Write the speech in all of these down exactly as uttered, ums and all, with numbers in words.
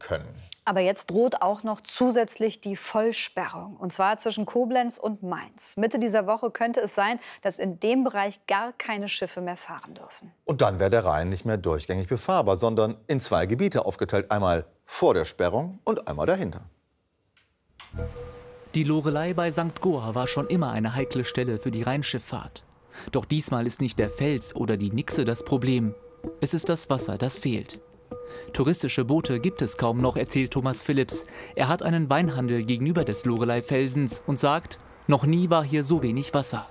können. Aber jetzt droht auch noch zusätzlich die Vollsperrung, und zwar zwischen Koblenz und Mainz. Mitte dieser Woche könnte es sein, dass in dem Bereich gar keine Schiffe mehr fahren dürfen. Und dann wäre der Rhein nicht mehr durchgängig befahrbar, sondern in zwei Gebiete aufgeteilt. Einmal vor der Sperrung und einmal dahinter. Die Loreley bei Sankt Goar war schon immer eine heikle Stelle für die Rheinschifffahrt. Doch diesmal ist nicht der Fels oder die Nixe das Problem. Es ist das Wasser, das fehlt. Touristische Boote gibt es kaum noch, erzählt Thomas Phillips. Er hat einen Weinhandel gegenüber des Loreley-Felsens und sagt, noch nie war hier so wenig Wasser.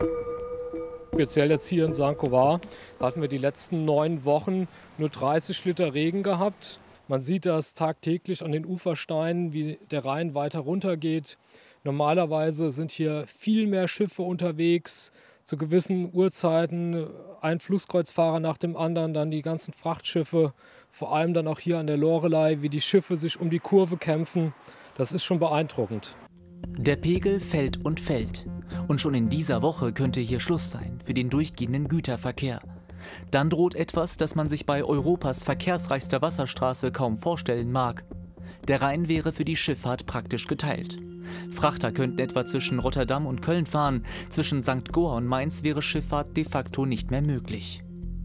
Speziell jetzt hier in Sankt Goar hatten wir die letzten neun Wochen nur dreißig Liter Regen gehabt. Man sieht das tagtäglich an den Ufersteinen, wie der Rhein weiter runtergeht. Normalerweise sind hier viel mehr Schiffe unterwegs. Zu gewissen Uhrzeiten ein Flusskreuzfahrer nach dem anderen, dann die ganzen Frachtschiffe, vor allem dann auch hier an der Loreley, wie die Schiffe sich um die Kurve kämpfen. Das ist schon beeindruckend. Der Pegel fällt und fällt. Und schon in dieser Woche könnte hier Schluss sein für den durchgehenden Güterverkehr. Dann droht etwas, das man sich bei Europas verkehrsreichster Wasserstraße kaum vorstellen mag. Der Rhein wäre für die Schifffahrt praktisch geteilt. Frachter könnten etwa zwischen Rotterdam und Köln fahren, zwischen Sankt Goar und Mainz wäre Schifffahrt de facto nicht mehr möglich.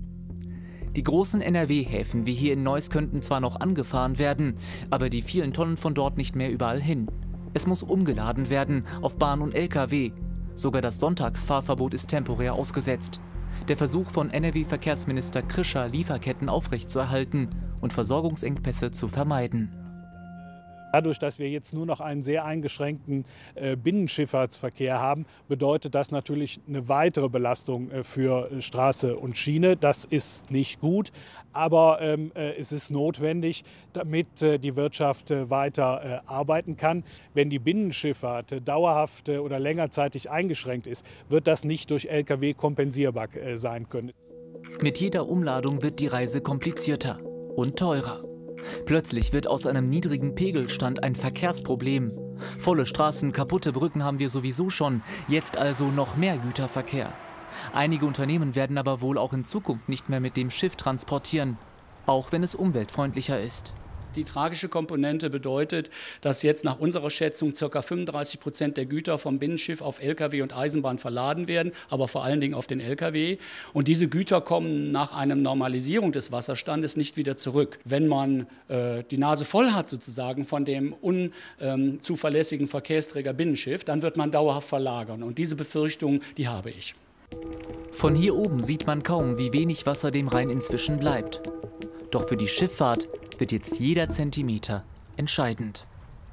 Die großen N R W-Häfen wie hier in Neuss könnten zwar noch angefahren werden, aber die vielen Tonnen von dort nicht mehr überall hin. Es muss umgeladen werden auf Bahn und L K W. Sogar das Sonntagsfahrverbot ist temporär ausgesetzt. Der Versuch von N R W-Verkehrsminister Krischer, Lieferketten aufrechtzuerhalten und Versorgungsengpässe zu vermeiden. Dadurch, dass wir jetzt nur noch einen sehr eingeschränkten äh, Binnenschifffahrtsverkehr haben, bedeutet das natürlich eine weitere Belastung äh, für äh, Straße und Schiene. Das ist nicht gut, aber ähm, äh, es ist notwendig, damit äh, die Wirtschaft äh, weiter äh, arbeiten kann. Wenn die Binnenschifffahrt äh, dauerhaft äh, oder längerzeitig eingeschränkt ist, wird das nicht durch L K W kompensierbar äh, sein können. Mit jeder Umladung wird die Reise komplizierter und teurer. Plötzlich wird aus einem niedrigen Pegelstand ein Verkehrsproblem. Volle Straßen, kaputte Brücken haben wir sowieso schon, jetzt also noch mehr Güterverkehr. Einige Unternehmen werden aber wohl auch in Zukunft nicht mehr mit dem Schiff transportieren, auch wenn es umweltfreundlicher ist. Die tragische Komponente bedeutet, dass jetzt nach unserer Schätzung ca. fünfunddreißig Prozent der Güter vom Binnenschiff auf L K W und Eisenbahn verladen werden, aber vor allen Dingen auf den L K W. Und diese Güter kommen nach einer Normalisierung des Wasserstandes nicht wieder zurück. Wenn man äh, die Nase voll hat sozusagen von dem unzuverlässigen Verkehrsträger Binnenschiff, dann wird man dauerhaft verlagern. Und diese Befürchtung, die habe ich. Von hier oben sieht man kaum, wie wenig Wasser dem Rhein inzwischen bleibt. Doch für die Schifffahrt wird jetzt jeder Zentimeter entscheidend.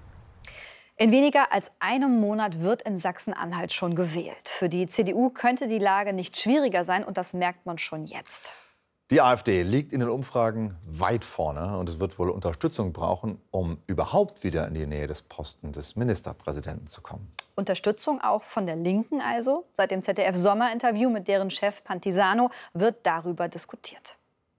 In weniger als einem Monat wird in Sachsen-Anhalt schon gewählt. Für die C D U könnte die Lage nicht schwieriger sein, und das merkt man schon jetzt. Die AfD liegt in den Umfragen weit vorne und es wird wohl Unterstützung brauchen, um überhaupt wieder in die Nähe des Posten des Ministerpräsidenten zu kommen. Unterstützung auch von der Linken also? Seit dem Z D F-Sommerinterview mit deren Chef Pantisano wird darüber diskutiert.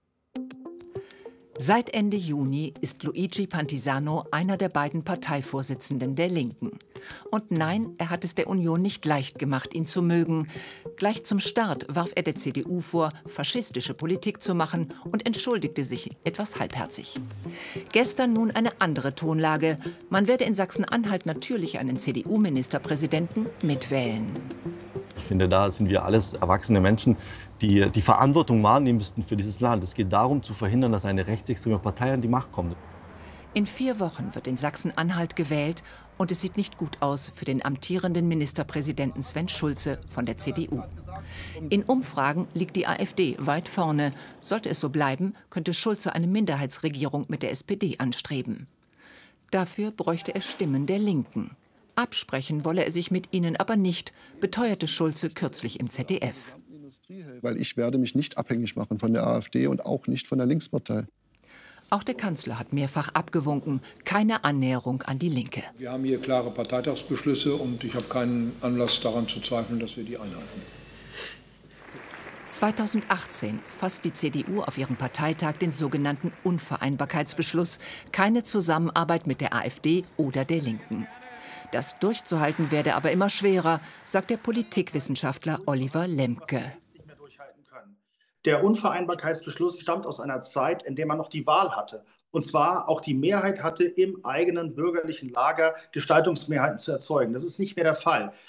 Seit Ende Juni ist Luigi Pantisano einer der beiden Parteivorsitzenden der Linken. Und nein, er hat es der Union nicht leicht gemacht, ihn zu mögen. Gleich zum Start warf er der C D U vor, faschistische Politik zu machen, und entschuldigte sich etwas halbherzig. Gestern nun eine andere Tonlage. Man werde in Sachsen-Anhalt natürlich einen C D U-Ministerpräsidenten mitwählen. Ich finde, da sind wir alles erwachsene Menschen, die die Verantwortung wahrnehmen müssten für dieses Land. Es geht darum, zu verhindern, dass eine rechtsextreme Partei an die Macht kommt. In vier Wochen wird in Sachsen-Anhalt gewählt und es sieht nicht gut aus für den amtierenden Ministerpräsidenten Sven Schulze von der C D U. In Umfragen liegt die AfD weit vorne. Sollte es so bleiben, könnte Schulze eine Minderheitsregierung mit der S P D anstreben. Dafür bräuchte er Stimmen der Linken. Absprechen wolle er sich mit ihnen aber nicht, beteuerte Schulze kürzlich im Z D F. Weil ich werde mich nicht abhängig machen von der AfD und auch nicht von der Linkspartei. Auch der Kanzler hat mehrfach abgewunken. Keine Annäherung an die Linke. Wir haben hier klare Parteitagsbeschlüsse und ich habe keinen Anlass daran zu zweifeln, dass wir die einhalten. zweitausendachtzehn fasst die C D U auf ihrem Parteitag den sogenannten Unvereinbarkeitsbeschluss. Keine Zusammenarbeit mit der AfD oder der Linken. Das durchzuhalten werde aber immer schwerer, sagt der Politikwissenschaftler Oliver Lemke. Der Unvereinbarkeitsbeschluss stammt aus einer Zeit, in der man noch die Wahl hatte, Und zwar auch die Mehrheit hatte, im eigenen bürgerlichen Lager Gestaltungsmehrheiten zu erzeugen. Das ist nicht mehr der Fall.